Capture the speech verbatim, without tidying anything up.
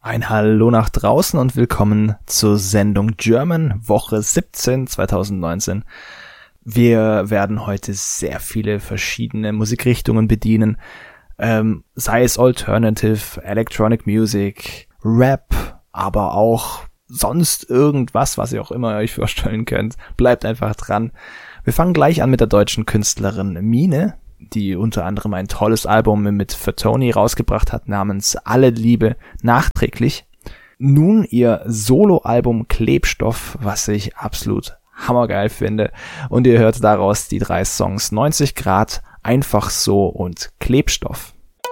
Ein Hallo nach draußen und willkommen zur Sendung German, Woche siebzehn zweitausendneunzehn. Wir werden heute sehr viele verschiedene Musikrichtungen bedienen, ähm, sei es Alternative, Electronic Music, Rap, aber auch sonst irgendwas, was ihr auch immer euch vorstellen könnt. Bleibt einfach dran. Wir fangen gleich an mit der deutschen Künstlerin Mine, die unter anderem ein tolles Album mit Fatoni rausgebracht hat, namens Alle Liebe nachträglich. Nun ihr Soloalbum Klebstoff, was ich absolut hammergeil finde. Und ihr hört daraus die drei Songs neunzig Grad, Einfach so und Klebstoff.